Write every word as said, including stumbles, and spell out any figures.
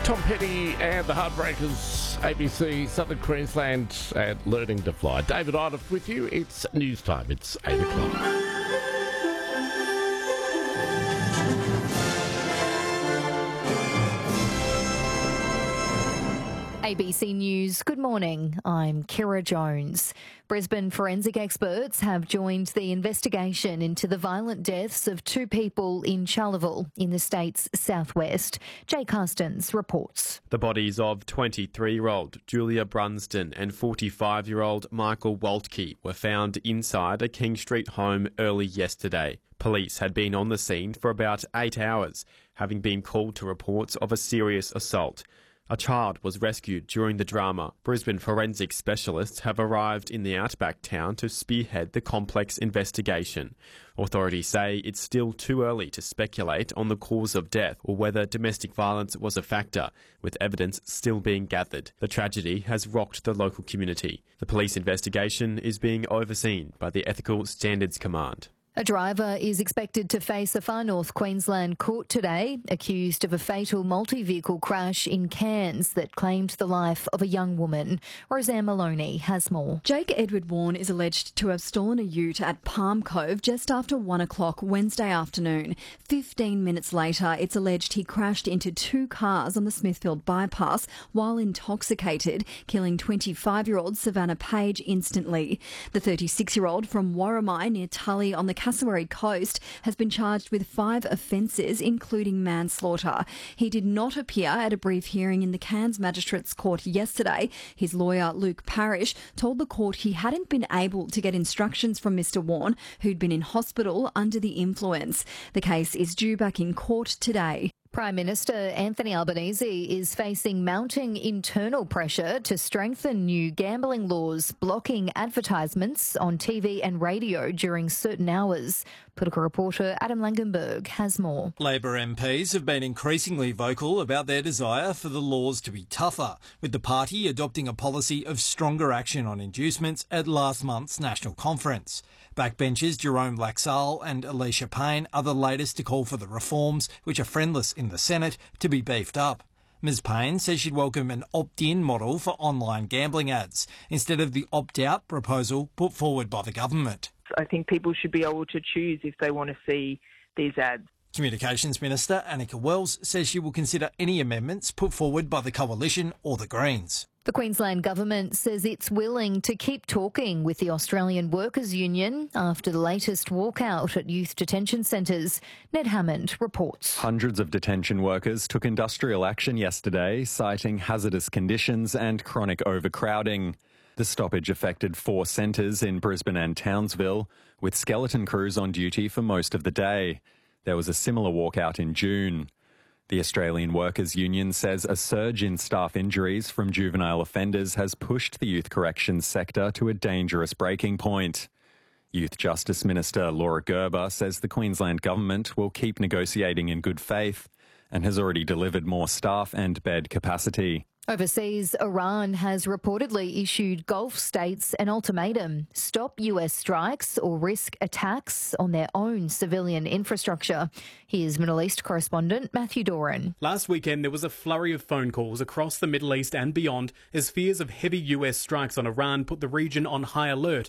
Tom Petty and the Heartbreakers, A B C, Southern Queensland, and Learning to Fly. David Idle with you. It's news time. It's eight o'clock. A B C News, good morning. I'm Kira Jones. Brisbane forensic experts have joined the investigation into the violent deaths of two people in Charleville in the state's southwest. Jay Carstens reports. The bodies of twenty-three-year-old Julia Brunsden and forty-five-year-old Michael Waltke were found inside a King Street home early yesterday. Police had been on the scene for about eight hours, having been called to reports of a serious assault. A child was rescued during the drama. Brisbane forensic specialists have arrived in the outback town to spearhead the complex investigation. Authorities say it's still too early to speculate on the cause of death or whether domestic violence was a factor, with evidence still being gathered. The tragedy has rocked the local community. The police investigation is being overseen by the Ethical Standards Command. A driver is expected to face a Far North Queensland court today, accused of a fatal multi-vehicle crash in Cairns that claimed the life of a young woman. Roseanne Maloney has more. Jake Edward Warren is alleged to have stolen a ute at Palm Cove just after one o'clock Wednesday afternoon. Fifteen minutes later, it's alleged he crashed into two cars on the Smithfield bypass while intoxicated, killing twenty-five-year-old Savannah Page instantly. The thirty-six-year-old from Warramai near Tully on the Cassowary Coast has been charged with five offences, including manslaughter. He did not appear at a brief hearing in the Cairns Magistrates Court yesterday. His lawyer, Luke Parrish, told the court he hadn't been able to get instructions from Mister Warren, who'd been in hospital under the influence. The case is due back in court today. Prime Minister Anthony Albanese is facing mounting internal pressure to strengthen new gambling laws, blocking advertisements on T V and radio during certain hours. Political reporter Adam Langenberg has more. Labor M Ps have been increasingly vocal about their desire for the laws to be tougher, with the party adopting a policy of stronger action on inducements at last month's national conference. Backbenchers Jerome Laxale and Alicia Payne are the latest to call for the reforms, which are friendless in the Senate, to be beefed up. Ms Payne says she'd welcome an opt-in model for online gambling ads, instead of the opt-out proposal put forward by the government. I think people should be able to choose if they want to see these ads. Communications Minister Annika Wells says she will consider any amendments put forward by the Coalition or the Greens. The Queensland Government says it's willing to keep talking with the Australian Workers' Union after the latest walkout at youth detention centres. Ned Hammond reports. Hundreds of detention workers took industrial action yesterday, citing hazardous conditions and chronic overcrowding. The stoppage affected four centres in Brisbane and Townsville, with skeleton crews on duty for most of the day. There was a similar walkout in June. The Australian Workers' Union says a surge in staff injuries from juvenile offenders has pushed the youth corrections sector to a dangerous breaking point. Youth Justice Minister Laura Gerber says the Queensland Government will keep negotiating in good faith and has already delivered more staff and bed capacity. Overseas, Iran has reportedly issued Gulf states an ultimatum: stop U S strikes or risk attacks on their own civilian infrastructure. Here's Middle East correspondent Matthew Doran. Last weekend, there was a flurry of phone calls across the Middle East and beyond as fears of heavy U S strikes on Iran put the region on high alert